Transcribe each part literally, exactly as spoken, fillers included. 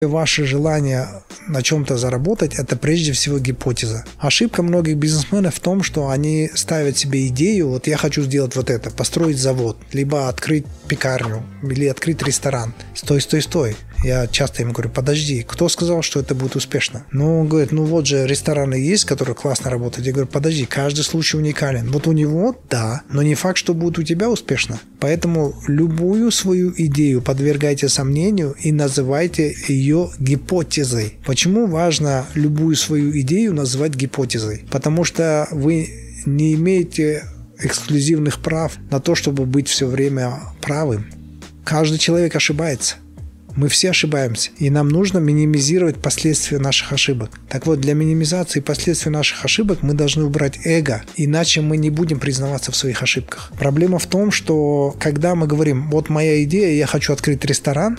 Ваше желание на чем-то заработать – это прежде всего гипотеза. Ошибка многих бизнесменов в том, что они ставят себе идею, вот я хочу сделать вот это, построить завод, либо открыть пекарню, или открыть ресторан. Стой, стой, стой. Я часто им говорю, подожди, кто сказал, что это будет успешно? Ну, он говорит, ну вот же рестораны есть, которые классно работают. Я говорю, подожди, каждый случай уникален. Вот у него, да, но не факт, что будет у тебя успешно. Поэтому любую свою идею подвергайте сомнению и называйте ее гипотезой. Почему важно любую свою идею называть гипотезой? Потому что вы не имеете эксклюзивных прав на то, чтобы быть все время правым. Каждый человек ошибается. Мы все ошибаемся, и нам нужно минимизировать последствия наших ошибок. Так вот, для минимизации последствий наших ошибок мы должны убрать эго, иначе мы не будем признаваться в своих ошибках. Проблема в том, что когда мы говорим, вот моя идея, я хочу открыть ресторан,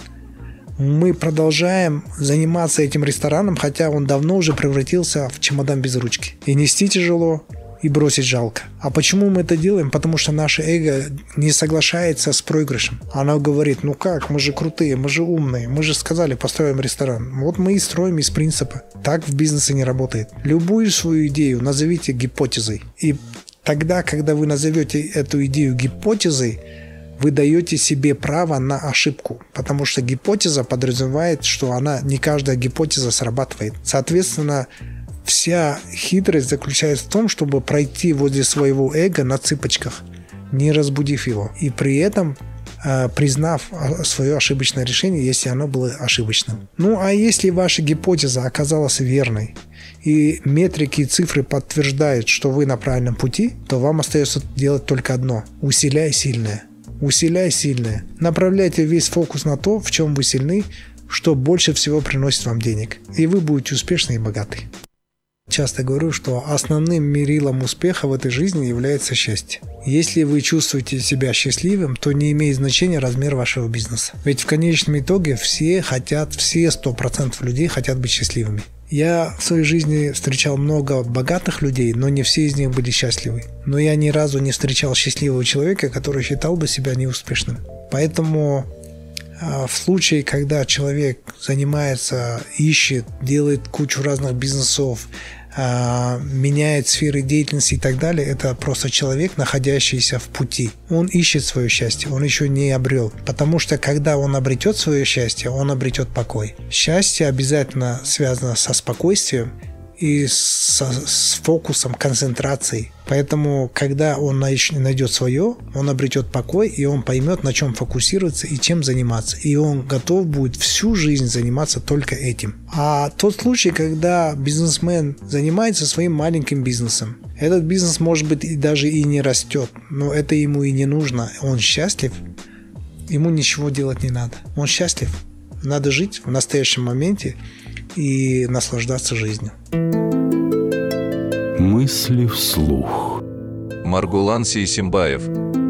мы продолжаем заниматься этим рестораном, хотя он давно уже превратился в чемодан без ручки. И нести тяжело, и бросить жалко. А почему мы это делаем? Потому что наше эго не соглашается с проигрышем. Оно говорит, ну как, мы же крутые, мы же умные, мы же сказали, построим ресторан. Вот мы и строим из принципа. Так в бизнесе не работает. Любую свою идею назовите гипотезой. И тогда, когда вы назовете эту идею гипотезой, вы даете себе право на ошибку, потому что гипотеза подразумевает, что она, не каждая гипотеза срабатывает. Соответственно, вся хитрость заключается в том, чтобы пройти возле своего эго на цыпочках, не разбудив его, и при этом э, признав свое ошибочное решение, если оно было ошибочным. Ну а если ваша гипотеза оказалась верной, и метрики и цифры подтверждают, что вы на правильном пути, то вам остается делать только одно – усиляй сильное. Усиляй сильное. Направляйте весь фокус на то, в чем вы сильны, что больше всего приносит вам денег. И вы будете успешны и богаты. Часто говорю, что основным мерилом успеха в этой жизни является счастье. Если вы чувствуете себя счастливым, то не имеет значения размер вашего бизнеса. Ведь в конечном итоге все хотят, все сто процентов людей хотят быть счастливыми. Я в своей жизни встречал много богатых людей, но не все из них были счастливы. Но я ни разу не встречал счастливого человека, который считал бы себя неуспешным. Поэтому в случае, когда человек занимается, ищет, делает кучу разных бизнесов, меняет сферы деятельности и так далее, это просто человек, находящийся в пути. Он ищет свое счастье, он еще не обрел. Потому что когда он обретет свое счастье, он обретет покой. Счастье обязательно связано со спокойствием и со, с фокусом, концентрацией. Поэтому, когда он найдет свое, он обретет покой, и он поймет, на чем фокусироваться и чем заниматься. И он готов будет всю жизнь заниматься только этим. А тот случай, когда бизнесмен занимается своим маленьким бизнесом, этот бизнес, может быть, и даже и не растет, но это ему и не нужно. Он счастлив, ему ничего делать не надо. Он счастлив. Надо жить в настоящем моменте и наслаждаться жизнью. Мысли вслух. Маргулан Сейсимбаев.